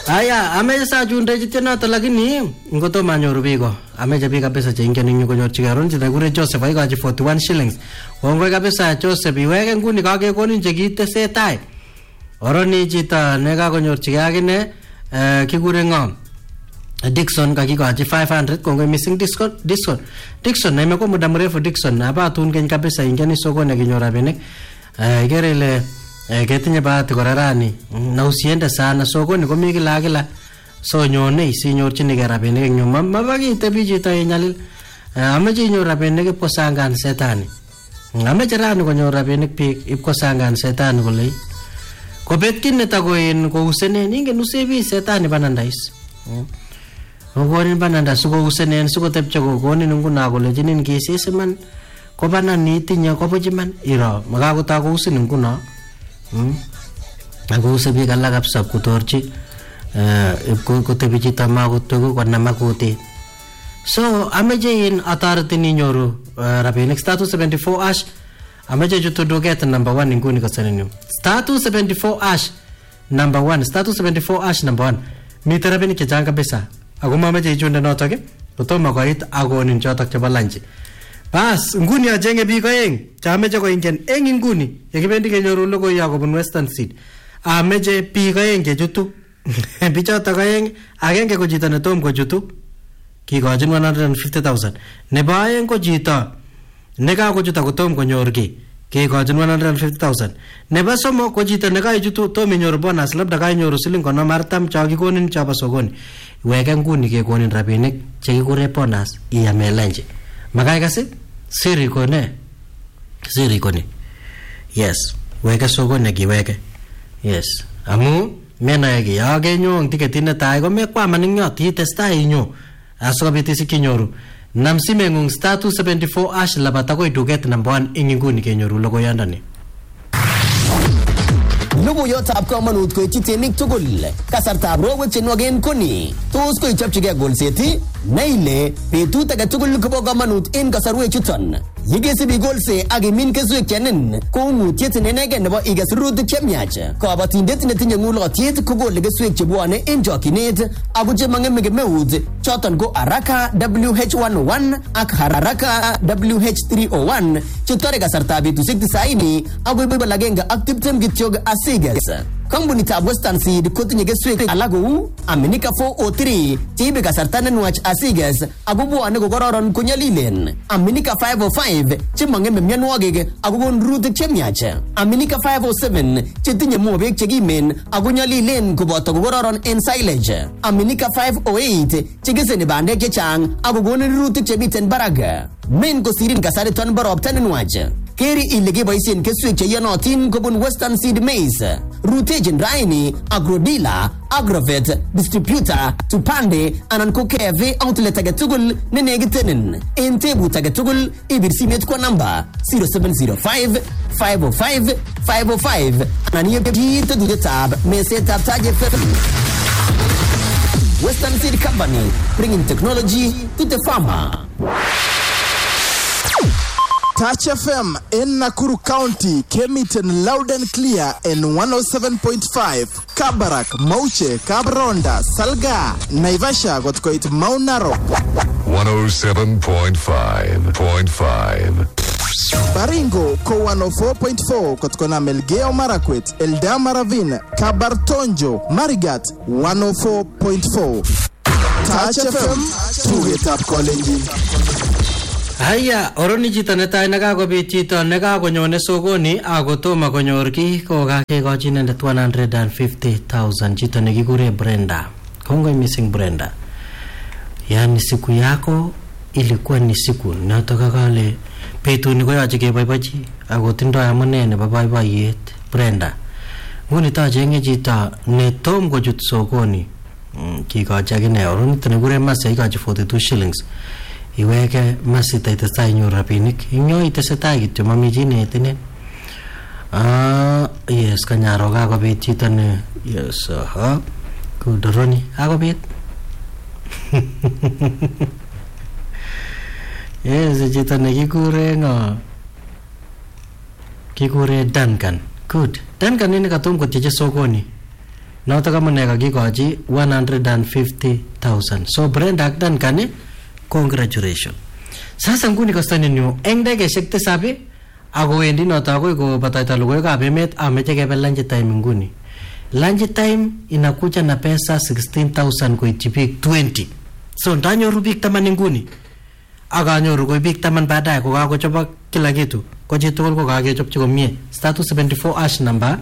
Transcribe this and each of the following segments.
Aya, ameche sajunde chityonoto lakini ngotomo anyoru biko. Ameche biik kabisa che ingen ing yu konyorchigei aron chito nekure Joseph aikochi 41 shillings. Kongoi kabisa Joseph, iweke nguni kakekonin chekitesetai. Oroni chito nekakonyorchigei akine kikure ng'om. Dixon kakikochi 500. Kongoi missing Dixon naimekuwa muda mrefu Dixon. Hapa tun keny kabisa ingeni sokoni akinyor rabinik. Ikere ile ketinye bahati kora rani na usiende sana sokoni komi kila so nyone sinyorchinigei rabinik eng yu mabakitebi chito inyalil. Ameche inyor rabinik ipkosangan setani. Ameche rani konyor rabinik biik ipkosangan setani kole kobet kit netakoen kousenen ingen usebi setani banandais. Kokonin bananda sikousenen sikotepche kokonin nguno kolechinin kisis iman kobanan itinye kobuch iman iro makakotoi kousin nguno. Ako use biik alak kabisa kotorchi kotebi chito makotoku konam kutit. So ameche in atoretin inyoru rabinik star 274 hash. Ameche chutu duket number 1 inguni kasanin star 274 hash number 1 star 274 hash number 1. Mite rabinik chechang kabisa ako mameche ichunde notok kotomo koit akonin chotok chebo lunch. Bas, nguni achenge biik oeng chameche koingen eng inguni yekibendi kenyoru logoiwek kobun Western Seed. Ameche biik oeng chechutu. Bichotok oeng, agenge ko chito netom kochutu kikochin 150,000. Nebo oeng ko chito nekakochut akotom konyor ki kikochin 150,000. Nebo somok ko chito nekaichutu tom inyoru bonus labda kainyoru siling 50 cho kikonin chobo sokoni. Weke nguni kekonin rabinik chekikure bonus iyame lunch. Makai kasi siri kone yes weke sokoni kiweke yes amu mena yake yagenyo tiketi netai ko mekwaman ing yo titestai inyo asikobit isikinyoru nam simengung star 274 hash labata koy duket number 1 ing inguni kenyoru logoyandani. Logoiyotab komonut koityi temik tugul. Kasartab rowek chenwogen koni. Tos koichopchigei golset na ile betut age tugul kobo komonut en kasarwek chuton. Yekesibi golse ak imin keswek chenin ko ung'utiet nenegen nebo iges rurutik chemiach. Kabatindet netinye ng'ulotyet kokole keswek chebwone en chokyinet ako chemang'eme kemeut choton ko Haraka WH101 ak Haraka WH301 chetore kasartab betusiek 90 akoi bibal agenge ak 20 kityok asiges. Kampunitab Western Seed kotinye keswek alak kou Aminika 403 cheibe kasarta nenwach asiges ako bwone kokororon konyolilen. Aminika 505 chemang'eme mionwogik ako kon rurutik chemiach. Aminika 507 chetinye mobek chekimen ako nyolilen koboto kokororon en silage. Aminika 508 chekeseni bandek chechang ako konin rurutik chemiten barak. Men kosirin kasariton bo ropta nenwach. Keri ile keboisien keswek cheyonotin kobun Western Seed Maize. Rutechin raini Agrodila, Agrovet, Distributor, Tupande anan ko KFA outlet age tugul nenekitenin. En tebut age tugul ibir simet kwa namba 0705 505 505 anan yebit tugetab mesetab Taj FM. Western Seed Company, bringing technology to the farmer. Touch FM in Nakuru County came it in loud and clear in 107.5. Kabarak, Mauche, Kabronda, Salga, Naivasha got quite Mount Narok. 107.5. Baringo ko 104.4 kotkona Melgeo Marakwet, Eldama Ravine, Kabartonjo, Marigat 104.4. Touch FM, to up calling. Haya, oroni chito netai nekakobit chito nekakonyone sokoni akotomo konyor ki kokakekochi inendet 150,000 chito nekikure Brenda. Kongoi missing Brenda. Yani siku yako ilikuwa ni siku notok kale betuni koyoche keboibochi akotindoi amune nebo boiboiyet Brenda. Nguni tochenge chito netom kochut sokoni kikochi akine oronito nekikure Masi ikochi 42 shillings. Iweke Masi taitestai inyoru rabinik inyo itesetai kityo mami chi netinen. Yes kanyaro kakobit chito ne yes kudoroni kakobit. Yes chito nekikure ngo kikure Duncan. Good. Duncan ini katom kotieche sokoni noto kamune kakikochi 150,000. So Brenda ak Duncan, congratulations. Sasa nguni kastani nyo eng dekeshek tisab ako wendi noto akoi kopataita logoiwekab emet ameche kebe lunch time nguni. Lunch time inakuja na pesa 16,000 koityi biik 20. So ndanyoru biik 10 nguni akanyoru koi biik 10 baadaye kokakochobok kila kitu ko chitugul ko kakechopchi komie. Status 74 ash number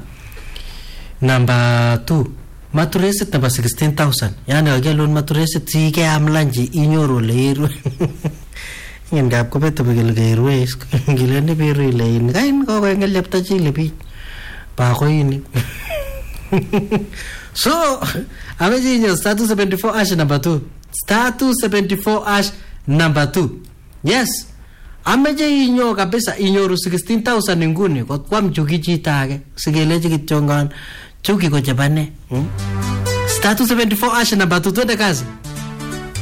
2 maturesit number 16,000. Yani kakelun maturesit sikeam lunch inyoru leiru. Ngap ko beto bigel geirwe ngilene biru ile in kain ko ngelepta chile bi pa ko ini. So ameji status 74 ash number 2. Status 74 ash number 2. Yes. Ameje inyo kabisa inyoru 16,000 nguni kwa mchuki chita age sigeleje kitongan chuki ko jabane. Status 74 ash number 2 twende kazi.